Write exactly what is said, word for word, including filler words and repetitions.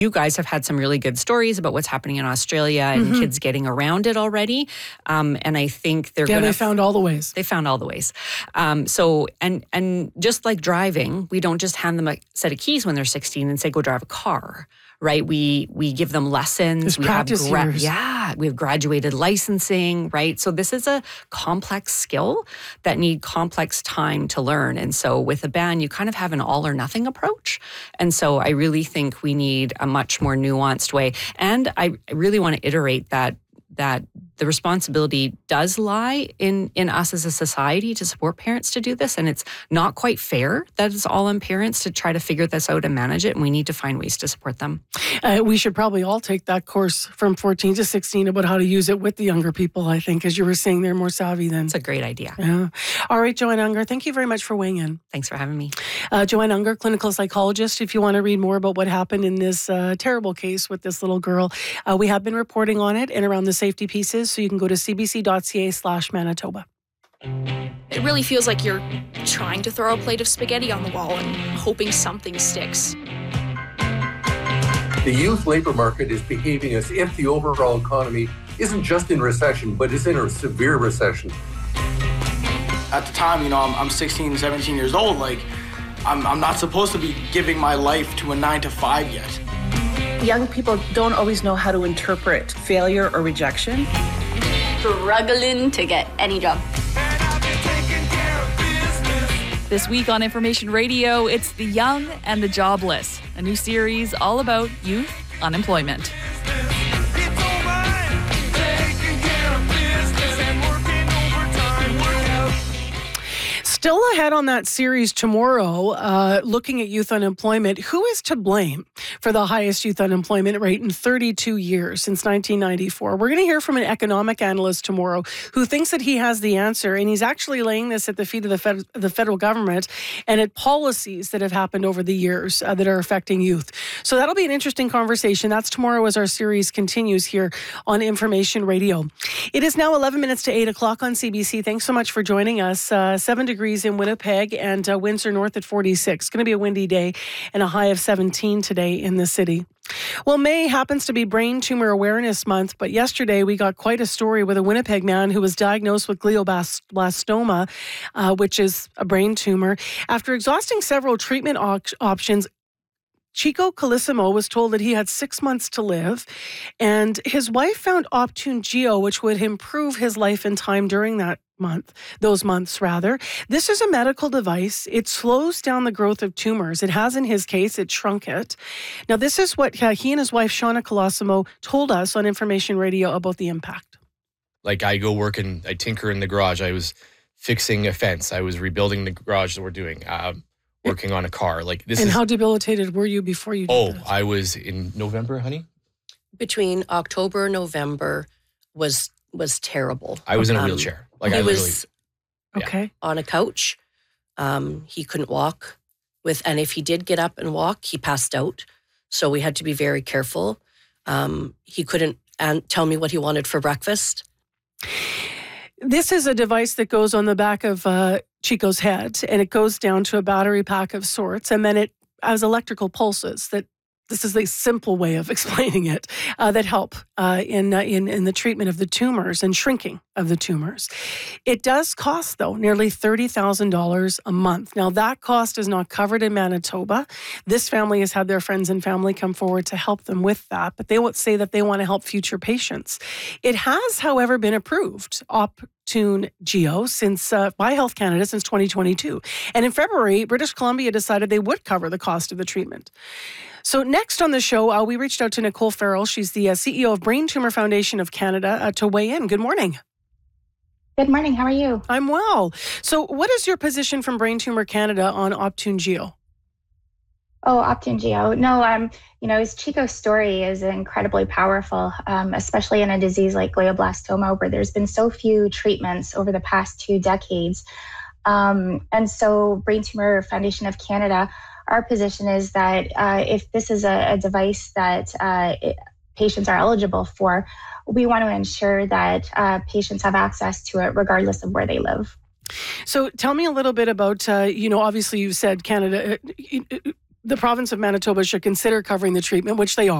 You guys have had some really good stories about what's happening in Australia and mm-hmm. kids getting around it already. Um, and I think they're yeah, going to... they found all the ways. They found all the ways. Um, so, and and just like driving, we don't just hand them a set of keys when they're sixteen and say, go drive a car, right? We we give them lessons. There's we practice have gra- years. Yeah, we have graduated licensing, right? So this is a complex skill that need complex time to learn. And so with a band, you kind of have an all or nothing approach. And so I really think we need a much more nuanced way. And I really want to iterate that that the responsibility does lie in, in us as a society to support parents to do this. And it's not quite fair that it's all on parents to try to figure this out and manage it. And we need to find ways to support them. Uh, we should probably all take that course from fourteen to sixteen about how to use it with the younger people, I think. As you were saying, they're more savvy then. It's a great idea. Yeah. All right, Joanne Unger, thank you very much for weighing in. Thanks for having me. Uh, Joanne Unger, clinical psychologist. If you want to read more about what happened in this uh, terrible case with this little girl, uh, we have been reporting on it and around the safety pieces. So you can go to cbc.ca slash Manitoba. It really feels like you're trying to throw a plate of spaghetti on the wall and hoping something sticks. The youth labor market is behaving as if the overall economy isn't just in recession, but is in a severe recession. At the time, you know, I'm, I'm sixteen, seventeen years old. Like, I'm, I'm not supposed to be giving my life to a nine to five yet. Young people don't always know how to interpret failure or rejection. Struggling to get any job. This week on Information Radio, it's The Young and the Jobless, a new series all about youth unemployment. Still ahead on that series tomorrow, uh, looking at youth unemployment. Who is to blame for the highest youth unemployment rate in thirty-two years since nineteen ninety-four? We're going to hear from an economic analyst tomorrow who thinks that he has the answer, and he's actually laying this at the feet of the, fed- the federal government and at policies that have happened over the years uh, that are affecting youth. So that'll be an interesting conversation. That's tomorrow as our series continues here on Information Radio. It is now eleven minutes to eight o'clock on C B C. Thanks so much for joining us. Uh, seven degrees in Winnipeg and uh, winds are north at forty-six. It's going to be a windy day and a high of seventeen today in the city. Well, May happens to be Brain Tumor Awareness Month, but yesterday we got quite a story with a Winnipeg man who was diagnosed with glioblastoma, uh, which is a brain tumor. After exhausting several treatment op- options, Chico Colissimo was told that he had six months to live, and his wife found Optune Geo, which would improve his life and time during that month, those months rather. This is a medical device. It slows down the growth of tumors. It has, in his case, it shrunk it. Now, this is what uh, he and his wife, Shauna Colissimo, told us on Information Radio about the impact. Like, I go work and I tinker in the garage. I was fixing a fence. I was rebuilding the garage that we're doing. Um, working on a car. Like this and is, how debilitated were you before you did Oh, this? I was in November, honey? Between October and November was was terrible. I was in a um, wheelchair. Like he I was literally, okay. yeah, on a couch. Um, he couldn't walk with, and if he did get up and walk, he passed out. So we had to be very careful. Um, he couldn't an- tell me what he wanted for breakfast. This is a device that goes on the back of uh, Chico's head, and it goes down to a battery pack of sorts, and then it has electrical pulses that, this is a simple way of explaining it, uh, that help uh, in, uh, in in the treatment of the tumors and shrinking of the tumors. It does cost, though, nearly thirty thousand dollars a month. Now, that cost is not covered in Manitoba. This family has had their friends and family come forward to help them with that, but they won't say that they want to help future patients. It has, however, been approved, Optune Geo, since uh, by Health Canada since twenty twenty-two. And in February, British Columbia decided they would cover the cost of the treatment. So next on the show, uh, we reached out to Nicole Farrell. She's the uh, C E O of Brain Tumor Foundation of Canada uh, to weigh in. Good morning. Good morning. How are you? I'm well. So what is your position from Brain Tumor Canada on Optune Geo? Oh, Optune Geo. No, um, you know, his Chico's story is incredibly powerful, um, especially in a disease like glioblastoma, where there's been so few treatments over the past two decades. Um, and so Brain Tumor Foundation of Canada, our position is that uh, if this is a, a device that uh, it, patients are eligible for, we want to ensure that uh, patients have access to it regardless of where they live. So tell me a little bit about, uh, you know, obviously you said Canada, the province of Manitoba should consider covering the treatment, which they are.